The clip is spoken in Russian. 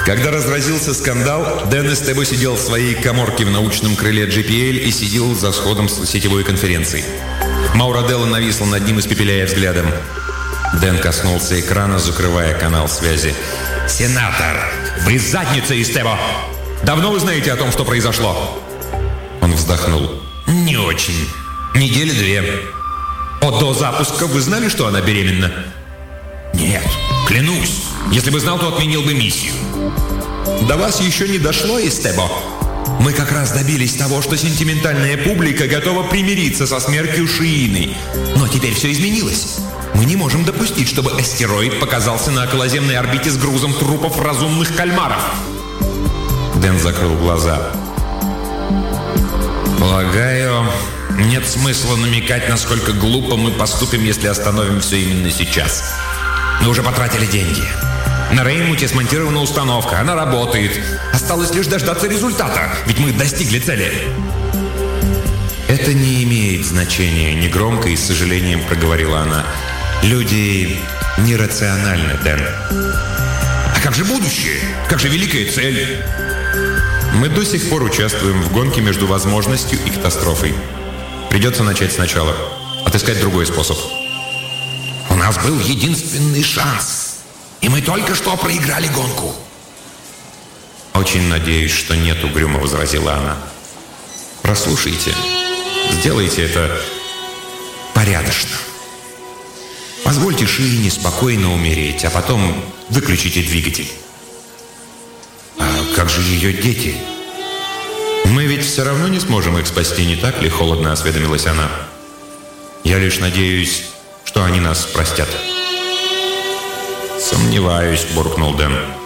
Когда разразился скандал, Дэн Эстебо сидел в своей каморке в научном крыле GPL и сидел за сходом с сетевой конференции. Маураделла нависла над ним, испепеляя взглядом. Дэн коснулся экрана, закрывая канал связи. «Сенатор, вы задница, Эстебо! Давно вы знаете о том, что произошло?» Он вздохнул. «Не очень. Недели 2. До запуска вы знали, что она беременна?» «Нет, клянусь. Если бы знал, то отменил бы миссию». «До вас еще не дошло, Эстебо. Мы как раз добились того, что сентиментальная публика готова примириться со смертью Шиины. Но теперь все изменилось. Мы не можем допустить, чтобы астероид показался на околоземной орбите с грузом трупов разумных кальмаров». Дэн закрыл глаза. «Полагаю, нет смысла намекать, насколько глупо мы поступим, если остановим все именно сейчас. Мы уже потратили деньги. На Реймуте смонтирована установка, она работает. Осталось лишь дождаться результата, ведь мы достигли цели». «Это не имеет значения», — негромко и с сожалением проговорила она. «Люди нерациональны, Дэн». «А как же будущее? Как же великая цель?» «Мы до сих пор участвуем в гонке между возможностью и катастрофой. Придется начать сначала. Отыскать другой способ». «У нас был единственный шанс, и мы только что проиграли гонку». «Очень надеюсь, что нет», — угрюмо возразила она. «Прослушайте. Сделайте это порядочно. Позвольте Шиине спокойно умереть, а потом выключите двигатель». «А как же ее дети?» «Мы ведь все равно не сможем их спасти, не так ли?» — холодно осведомилась она. «Я лишь надеюсь, что они нас простят». «Сомневаюсь», — буркнул Дэн.